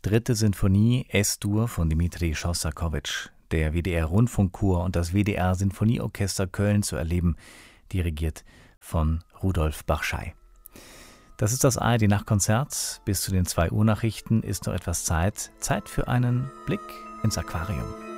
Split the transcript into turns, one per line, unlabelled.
Dritte Sinfonie S-Dur von Dmitri Schostakowitsch, der WDR-Rundfunkchor und das WDR-Sinfonieorchester Köln zu erleben, dirigiert von Rudolf Bachschei. Das ist das ARD-Nachtkonzert. Bis zu den 2 Uhr Nachrichten ist noch etwas Zeit. Zeit für einen Blick ins Aquarium.